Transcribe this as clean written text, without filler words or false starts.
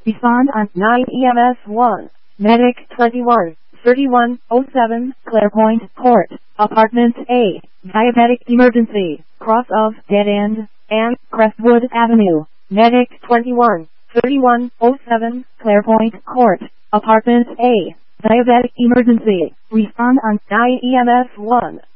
Respond on 9 EMS 1. Medic 21, 3107, Clarepoint Court, Apartment A, Diabetic Emergency, cross of Dead End, and Crestwood Avenue. Medic 21, 3107, Clarepoint Court, Apartment A, Diabetic Emergency. Respond on 9 EMS 1.